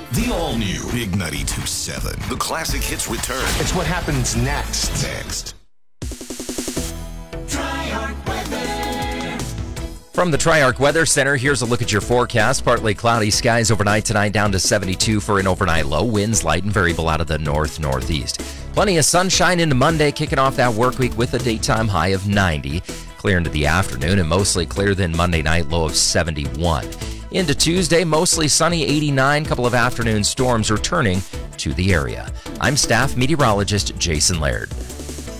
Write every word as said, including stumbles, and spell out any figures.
The all-new Big ninety-two point seven. The classic hits return. It's what happens next. Next. From the Triarch Weather Center, here's a look at your forecast. Partly cloudy skies overnight tonight, down to seventy-two for an overnight low. Winds light and variable out of the north-northeast. Plenty of sunshine into Monday, kicking off that work week with a daytime high of ninety. Clear into the afternoon and mostly clear then Monday night, low of seventy-one. Into Tuesday, mostly sunny, eighty-nine. Couple of afternoon storms returning to the area. I'm staff meteorologist Jason Laird.